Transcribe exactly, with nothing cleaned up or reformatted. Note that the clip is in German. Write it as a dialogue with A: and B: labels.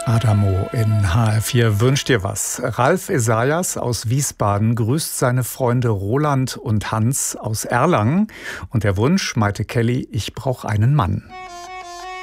A: Adamo in H R vier wünscht dir was. Ralf Esaias aus Wiesbaden grüßt seine Freunde Roland und Hans aus Erlangen. Und der Wunsch, Maite Kelly, ich brauch einen Mann.